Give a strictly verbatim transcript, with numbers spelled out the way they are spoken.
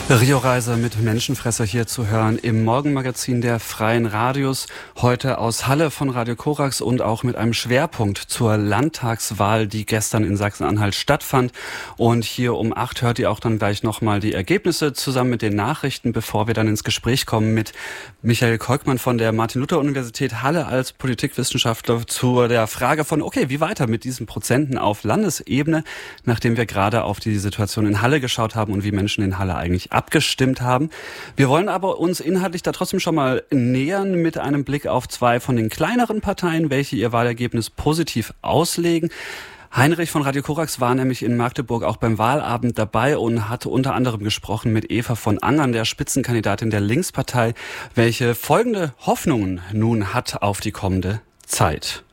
Rio-Reise mit Menschenfresser hier zu hören im Morgenmagazin der Freien Radios. Heute aus Halle von Radio Korax und auch mit einem Schwerpunkt zur Landtagswahl, die gestern in Sachsen-Anhalt stattfand. Und hier um acht hört ihr auch dann gleich nochmal die Ergebnisse zusammen mit den Nachrichten, bevor wir dann ins Gespräch kommen mit Michael Kolkmann von der Martin-Luther-Universität Halle als Politikwissenschaftler zu der Frage von, okay, wie weiter mit diesen Prozenten auf Landesebene, nachdem wir gerade auf die Situation in Halle geschaut haben und wie Menschen in Halle eigentlich abgestimmt haben. Wir wollen aber uns inhaltlich da trotzdem schon mal nähern mit einem Blick auf zwei von den kleineren Parteien, welche ihr Wahlergebnis positiv auslegen. Heinrich von Radio Korax war nämlich in Magdeburg auch beim Wahlabend dabei und hatte unter anderem gesprochen mit Eva von Angern, der Spitzenkandidatin der Linkspartei, welche folgende Hoffnungen nun hat auf die kommende Zeit.